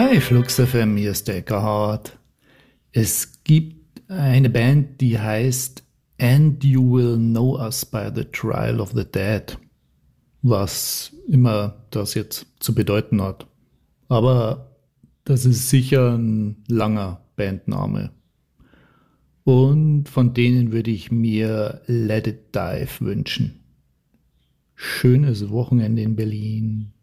Hi, Flux FM, hier ist der Eckhard. Es gibt eine Band, die heißt And You Will Know Us by the Trial of the Dead, was immer das jetzt zu bedeuten hat. Aber das ist sicher ein langer Bandname. Und von denen würde ich mir Let It Dive wünschen. Schönes Wochenende in Berlin.